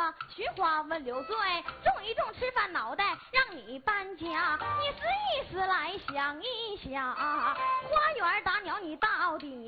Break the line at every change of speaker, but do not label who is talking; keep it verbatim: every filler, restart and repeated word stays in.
个寻花问柳醉，种一种吃饭脑袋，让你搬家。你思一思来想一想，花园大鸟你到底